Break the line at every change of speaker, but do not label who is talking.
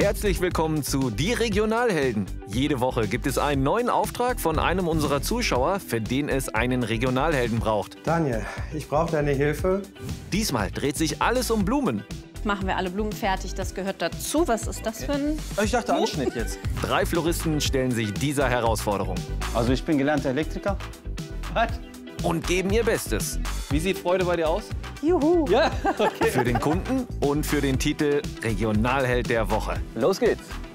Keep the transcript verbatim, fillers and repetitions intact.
Herzlich willkommen zu Die Regionalhelden. Jede Woche gibt es einen neuen Auftrag von einem unserer Zuschauer, für den es einen Regionalhelden braucht.
Daniel, ich brauche deine Hilfe.
Diesmal dreht sich alles um Blumen.
Machen wir alle Blumen fertig, das gehört dazu. Was ist das für ein...
Ich dachte Anschnitt jetzt.
Drei Floristen stellen sich dieser Herausforderung.
Also ich bin gelernter Elektriker. Was?
Und geben ihr Bestes.
Wie sieht Freude bei dir aus?
Juhu!
Ja, okay.
Für den Kunden und für den Titel Regionalheld der Woche.
Los geht's.